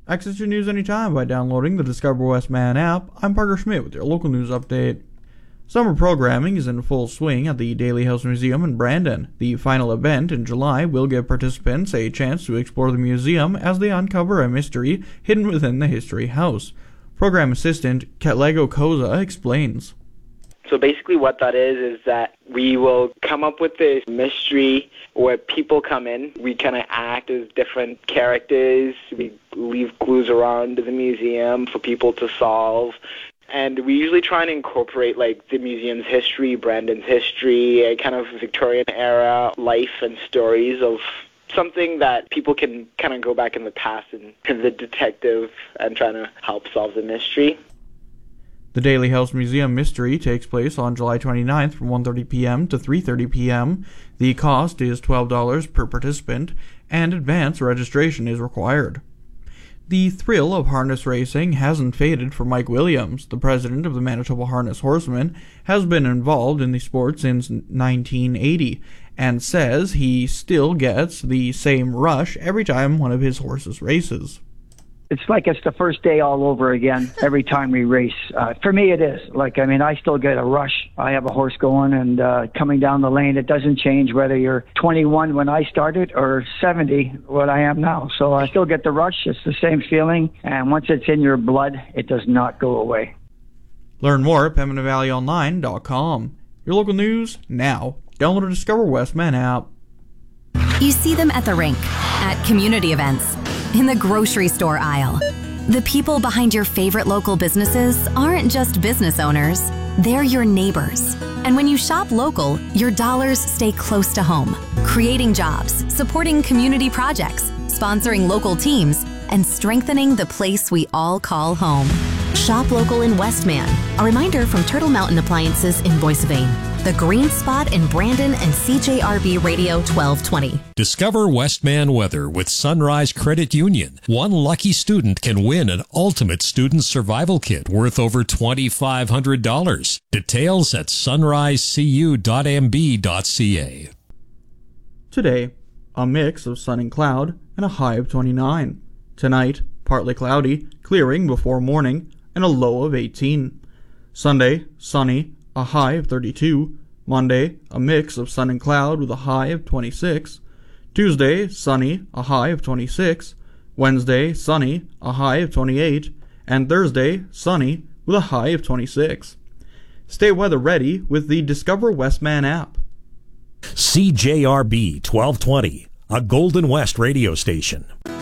Access your news anytime by downloading the Discover Westman app. I'm Parker Schmidt with your local news update. Summer programming is in full swing at the Daly House Museum in Brandon. The final event in July will give participants a chance to explore the museum as they uncover a mystery hidden within the History House. Program assistant Ketlego Koza explains. So basically what that is that we will come up with this mystery where people come in. We kind of act as different characters. We leave clues around the museum for people to solve. And we usually try and incorporate like the museum's history, Brandon's history, a kind of Victorian era life and stories of something that people can kind of go back in the past and the detective and trying to help solve the mystery. The Daly House Museum Mystery takes place on July 29th from 1:30 p.m. to 3:30 p.m. The cost is $12 per participant, and advance registration is required. The thrill of harness racing hasn't faded for Mike Williams. The president of the Manitoba Harness Horsemen has been involved in the sport since 1980 and says he still gets the same rush every time one of his horses races. It's like it's the first day all over again every time we race. For me, it is. I still get a rush. I have a horse going and coming down the lane. It doesn't change whether you're 21 when I started or 70 what I am now. So I still get the rush. It's the same feeling. And once it's in your blood, it does not go away. Learn more at PembinaValleyOnline.com. Your local news now. Download the Discover Westman app. You see them at the rink, at community events, in the grocery store aisle. The people behind your favorite local businesses aren't just business owners, they're your neighbors. And when you shop local, your dollars stay close to home, creating jobs, supporting community projects, sponsoring local teams, and strengthening the place we all call home. Shop local in Westman. A reminder from Turtle Mountain Appliances in Boissevain, The Green Spot in Brandon, and CJRB Radio 1220. Discover Westman weather with Sunrise Credit Union. One lucky student can win an ultimate student survival kit worth over $2,500. Details at sunrisecu.mb.ca. Today, a mix of sun and cloud and a high of 29. Tonight, partly cloudy, clearing before morning, and a low of 18. Sunday, sunny, a high of 32. Monday, a mix of sun and cloud with a high of 26. Tuesday, sunny, a high of 26. Wednesday, sunny, a high of 28. And Thursday, sunny, with a high of 26. Stay weather ready with the Discover Westman app. CJRB 1220, a Golden West radio station.